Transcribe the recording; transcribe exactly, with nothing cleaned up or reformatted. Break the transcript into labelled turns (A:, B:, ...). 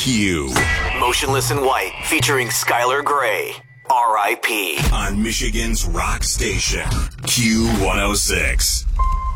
A: Q.
B: Motionless in White, featuring Skylar Grey. R I P.
A: On Michigan's rock station, Q one oh six.